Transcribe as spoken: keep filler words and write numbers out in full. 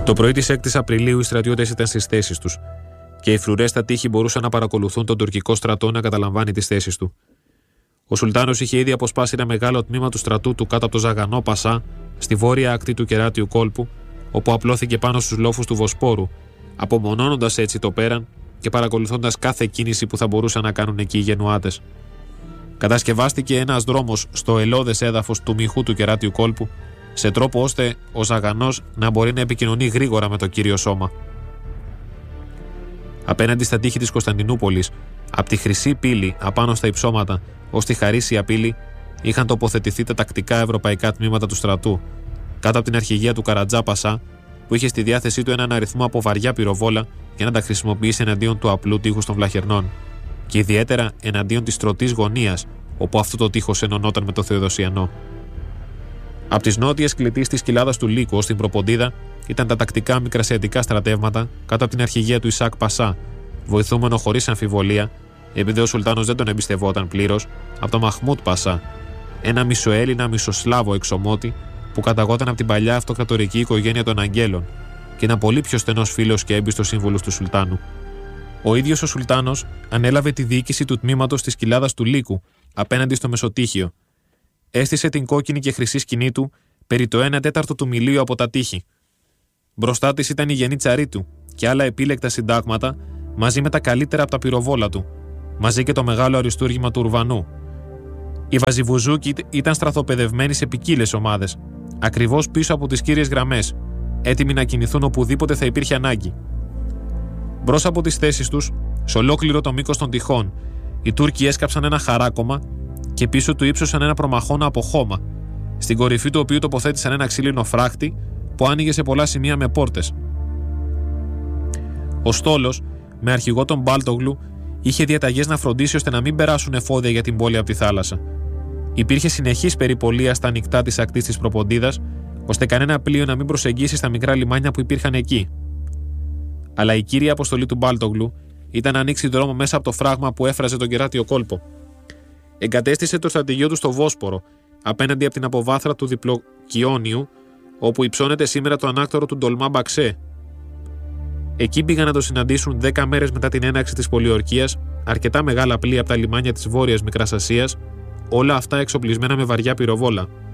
Το πρωί της έκτης Απριλίου οι στρατιώτες ήταν στις θέσεις τους και οι φρουρές στα τείχη μπορούσαν να παρακολουθούν τον τουρκικό στρατό να καταλαμβάνει τις θέσεις του. Ο Σουλτάνος είχε ήδη αποσπάσει ένα μεγάλο τμήμα του στρατού του κάτω από το Ζαγανό Πασά, στη βόρεια ακτή του κεράτιου κόλπου, όπου απλώθηκε πάνω στους λόφους του Βοσπόρου, απομονώνοντας έτσι το πέραν και παρακολουθώντας κάθε κίνηση που θα μπορούσαν να κάνουν εκεί οι Γενουάτες. Κατασκευάστηκε ένας δρόμος στο ελώδες έδαφος του μυχού του κεράτιου κόλπου, σε τρόπο ώστε ο Ζαγανός να μπορεί να επικοινωνεί γρήγορα με το κύριο σώμα. Απέναντι στα τείχη της Κωνσταντινούπολης, από τη Χρυσή Πύλη απάνω στα υψώματα ως τη Χαρίσια Πύλη, είχαν τοποθετηθεί τα τακτικά ευρωπαϊκά τμήματα του στρατού, κάτω από την αρχηγία του Καρατζά Πασά, που είχε στη διάθεσή του έναν αριθμό από βαριά πυροβόλα για να τα χρησιμοποιήσει εναντίον του απλού τείχους των Βλαχερνών, και ιδιαίτερα εναντίον της Τροτής Γωνίας, όπου αυτό το τείχος ενωνόταν με το Θεοδοσιανό. Από τις νότιες κλητείς της κοιλάδας του Λύκου ως την Προποντίδα ήταν τα τακτικά μικρασιατικά στρατεύματα κάτω από την αρχηγία του Ισάκ Πασά, βοηθούμενο χωρίς αμφιβολία, επειδή ο Σουλτάνος δεν τον εμπιστευόταν πλήρως, από τον Μαχμούτ Πασά, ένα μισοέλληνα μισοσλάβο εξωμότη που καταγόταν από την παλιά αυτοκρατορική οικογένεια των Αγγέλων και ήταν πολύ πιο στενός φίλος και έμπιστος σύμβουλος του Σουλτάνου. Ο ίδιος ο Σουλτάνος ανέλαβε τη διοίκηση του τμήματος της κοιλάδας του Λύκου απέναντι στο Μεσοτύχιο. Έστησε την κόκκινη και χρυσή σκηνή του περί το ένα τέταρτο του μιλίου από τα τείχη. Μπροστά της ήταν η Γενή Τσαρίτου και άλλα επίλεκτα συντάγματα μαζί με τα καλύτερα από τα πυροβόλα του, μαζί και το μεγάλο αριστούργημα του Ουρβανού. Οι Βαζιβουζούκοι ήταν στραθοπεδευμένοι σε ποικίλες ομάδες, ακριβώς πίσω από τις κύριες γραμμές, έτοιμοι να κινηθούν οπουδήποτε θα υπήρχε ανάγκη. Μπρος από τις θέσεις τους, σε ολόκληρο το μήκος των τυχών, οι Τούρκοι έσκαψαν ένα χαράκωμα και πίσω του ύψωσαν ένα προμαχώνα από χώμα, στην κορυφή του οποίου τοποθέτησαν ένα ξύλινο φράχτη που άνοιγε σε πολλά σημεία με πόρτες. Ο στόλος, με αρχηγό τον Μπάλτογλου, είχε διαταγές να φροντίσει ώστε να μην περάσουν εφόδια για την πόλη από τη θάλασσα. Υπήρχε συνεχής περιπολία στα ανοιχτά της ακτής της Προποντίδας, ώστε κανένα πλοίο να μην προσεγγίσει στα μικρά λιμάνια που υπήρχαν εκεί. Αλλά η κύρια αποστολή του Μπάλτογλου ήταν να ανοίξει δρόμο μέσα από το φράγμα που έφραζε τον κεράτιο κόλπο. Εγκατέστησε το στρατηγείο του στο Βόσπορο, απέναντι από την αποβάθρα του Διπλοκιόνιου, όπου υψώνεται σήμερα το ανάκτορο του Ντολμά Μπαξέ. Εκεί πήγαν να το συναντήσουν δέκα μέρες μετά την έναρξη της πολιορκίας αρκετά μεγάλα πλοία από τα λιμάνια της Βόρειας Μικράς Ασίας, όλα αυτά εξοπλισμένα με βαριά πυροβόλα.